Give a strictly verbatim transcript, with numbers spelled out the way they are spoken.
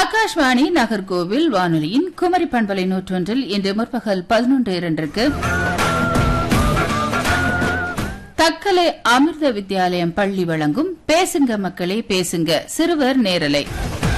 ஆகாஷ்வாணி நாகர்கோவில் வானொலியின் குமரி பண்பலை நூற்றொன்றில் இன்று முற்பகல் பதினொன்று இரண்டிற்கு தக்கலை அமிர்த வித்யாலயம் பள்ளி வழங்கும் பேசுங்க மக்களே பேசுங்க சிறுவர் நேரலை.